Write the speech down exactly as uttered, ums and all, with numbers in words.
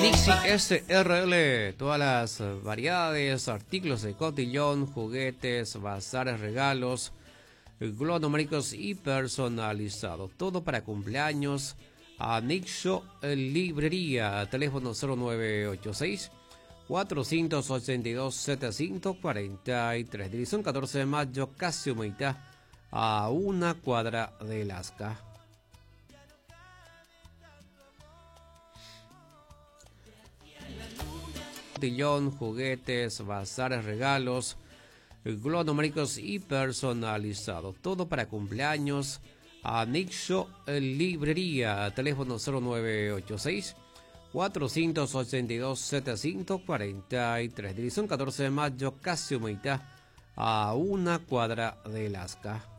Nixie S R L, todas las variedades, artículos de cotillón, juguetes, bazares, regalos, globos numéricos y personalizados. Todo para cumpleaños. Anexo Librería, teléfono cero nueve ocho seis, cuatro ocho dos, siete cinco cuatro tres. Dirección catorce de mayo, casi Humaitá, a una cuadra de Lasca. Cotillón, juguetes, bazares, regalos, globos numéricos y personalizados. Todo para cumpleaños. Anexo Librería, teléfono cero nueve ocho seis, cuatro ocho dos, siete cinco cuatro tres. Dirección catorce de mayo, casi Humaitá, a una cuadra de Lasca.